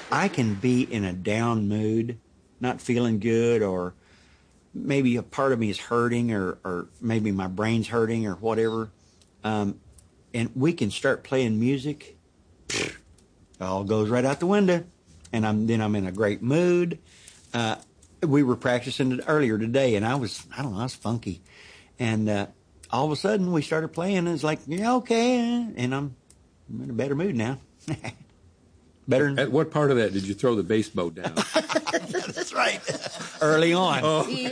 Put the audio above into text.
I can be in a down mood, not feeling good, or maybe a part of me is hurting, or maybe my brain's hurting, or whatever. And we can start playing music. It all goes right out the window, and I'm in a great mood. We were practicing it earlier today, and I was funky, and all of a sudden we started playing, and it's like, yeah, okay, and I'm in a better mood now. Better. At what part of that did you throw the baseball down? That's right. Early on. Oh.